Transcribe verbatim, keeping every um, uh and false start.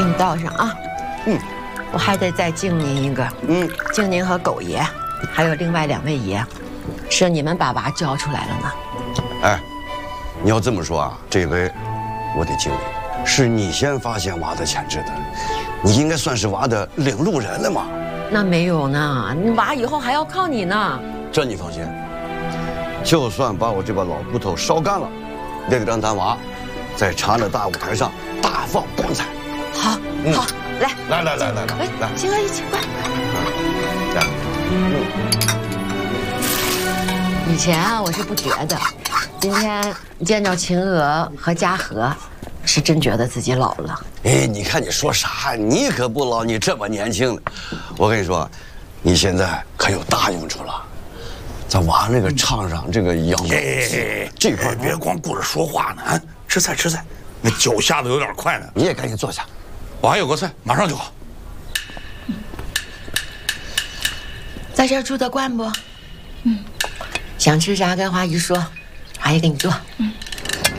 给你倒上啊。嗯，我还得再敬您一个。嗯，敬您和狗爷，还有另外两位爷，是你们把娃教出来了呢。 哎，你要这么说啊，这回我得敬你，是你先发现娃的潜质的，你应该算是娃的领路人了嘛。 那没有呢，你娃以后还要靠你呢。 这你放心，就算把我这把老骨头烧干了，也得让咱娃在长安的大舞台上大放光彩。 好，嗯、好，来， 来来来来来，来， 秦娥一起，快， 来，嗯。 以前啊，我是不觉得，今天见着秦娥和嘉禾，是真觉得自己老了。 哎，你看你说啥？你可不老，你这么年轻呢。我跟你说，你现在可有大用处了。咱娃那个唱上这个阳光， 哎， 这块别光顾着说话呢，啊，吃菜吃菜，那酒下的有点快呢。 你也赶紧坐下， 我还有个菜，马上就好。 在这儿住得惯不？嗯，想吃啥跟华姨说，华姨给你做。嗯。